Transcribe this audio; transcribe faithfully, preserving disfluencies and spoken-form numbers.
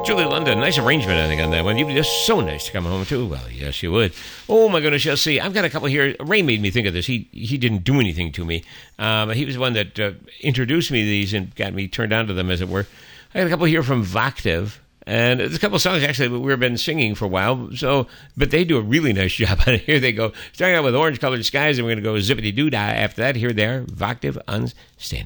Julie London, nice arrangement, I think, on that one. You'd be just so nice to come home, too. Well, yes, you would. Oh, my goodness, let's see. I've got a couple here. Ray made me think of this. He he didn't do anything to me. Um, he was the one that uh, introduced me to these and got me turned on to them, as it were. I got a couple here from Voctive. And there's a couple of songs, actually, that we've been singing for a while. So, but they do a really nice job on it. Here they go. Starting out with Orange Colored Skies, and we're going to go Zippity Doo Dah after that. Here they are, Voctive on Standard.